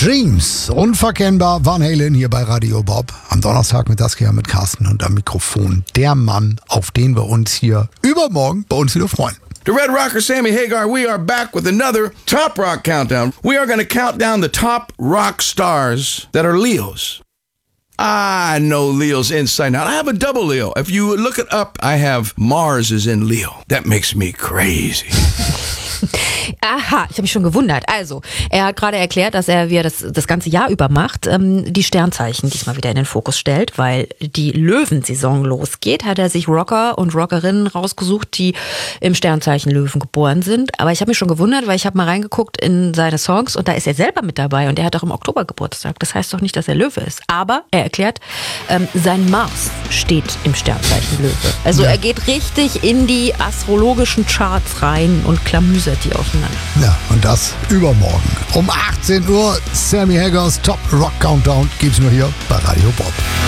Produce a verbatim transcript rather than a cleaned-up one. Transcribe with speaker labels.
Speaker 1: Dreams, unverkennbar, Van Halen hier bei Radio Bob. Am Donnerstag mit Saskia, mit Carsten und am Mikrofon. Der Mann, auf den wir uns hier übermorgen bei uns wieder freuen.
Speaker 2: The Red Rocker Sammy Hagar, we are back with another Top Rock Countdown. We are going to count down the top rock stars that are Leos. I know Leo's inside out. I have a double Leo. If you look it up, I have Mars is in Leo. That makes me crazy.
Speaker 3: Aha, ich habe mich schon gewundert. Also, er hat gerade erklärt, dass er, wie er das, das ganze Jahr über macht, ähm, die Sternzeichen diesmal wieder in den Fokus stellt, weil die Löwensaison losgeht, hat er sich Rocker und Rockerinnen rausgesucht, die im Sternzeichen Löwen geboren sind. Aber ich habe mich schon gewundert, weil ich habe mal reingeguckt in seine Songs und da ist er selber mit dabei und er hat auch im Oktober Geburtstag. Das heißt doch nicht, dass er Löwe ist. Aber er erklärt, ähm, sein Mars steht im Sternzeichen Löwe. Also ja. Er geht richtig in die astrologischen Charts rein und klamüsert die auseinander.
Speaker 1: Ja, und das übermorgen. Um achtzehn Uhr, Sammy Hagars Top Rock Countdown gibt's nur hier bei Radio Bob.